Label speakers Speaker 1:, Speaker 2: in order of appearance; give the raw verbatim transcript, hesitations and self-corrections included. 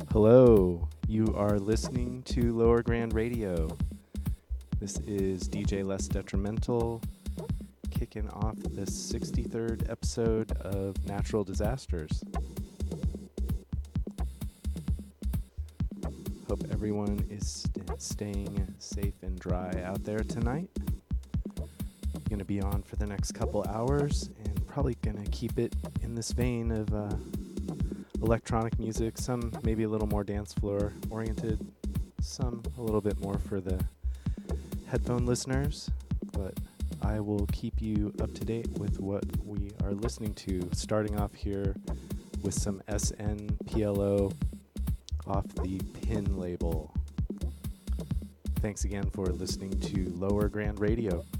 Speaker 1: Hello, you are listening to Lower Grand Radio. This is D J Less Detrimental kicking off the sixty-third episode of Natural Disasters. Hope everyone is st- staying safe and dry out there tonight. Going to be on for the next couple hours and probably going to keep it in this vein of uh, electronic music, some maybe a little more dance floor oriented, some a little bit more for the headphone listeners, but I will keep you up to date with what we are listening to, starting off here with some S N P L O off the Pin label. Thanks again for listening to Lower Grand Radio.